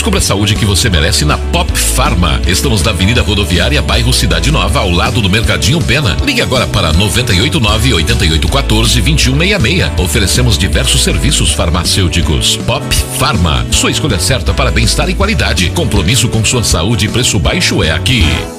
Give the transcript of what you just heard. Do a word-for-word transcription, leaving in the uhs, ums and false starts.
Descubra a saúde que você merece na Pop Pharma. Estamos na Avenida Rodoviária, bairro Cidade Nova, ao lado do Mercadinho Pena. Ligue agora para noventa e oito nove, oitenta e oito quatorze, vinte e um sessenta e seis. Oferecemos diversos serviços farmacêuticos. Pop Pharma, sua escolha certa para bem-estar e qualidade. Compromisso com sua saúde e preço baixo é aqui.